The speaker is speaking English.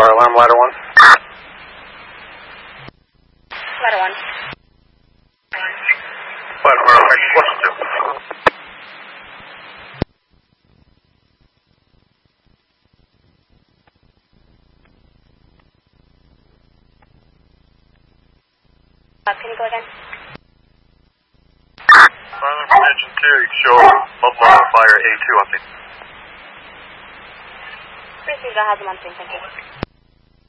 Fire alarm, ladder 1. Ladder 1. Ladder 1, question 2. Can you go again? Silent from engine 2, you show mobile fire A2 on scene. Received, I'll have them on scene, thank you.